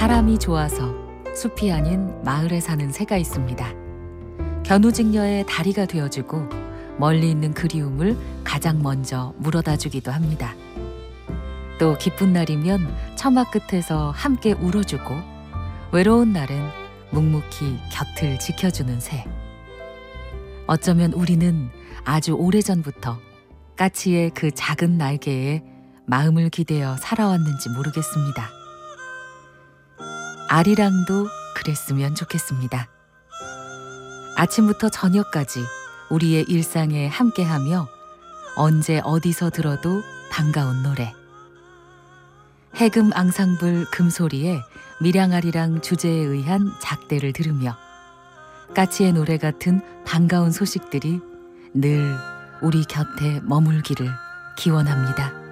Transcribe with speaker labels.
Speaker 1: 사람이 좋아서 숲이 아닌 마을에 사는 새가 있습니다. 견우직녀의 다리가 되어주고 멀리 있는 그리움을 가장 먼저 물어다 주기도 합니다. 또 기쁜 날이면 처마 끝에서 함께 울어주고 외로운 날은 묵묵히 곁을 지켜주는 새. 어쩌면 우리는 아주 오래전부터 까치의 그 작은 날개에 마음을 기대어 살아왔는지 모르겠습니다. 아리랑도 그랬으면 좋겠습니다. 아침부터 저녁까지 우리의 일상에 함께하며 언제 어디서 들어도 반가운 노래. 해금 앙상블 금소리에 밀양아리랑 주제에 의한 작대를 들으며 까치의 노래 같은 반가운 소식들이 늘 우리 곁에 머물기를 기원합니다.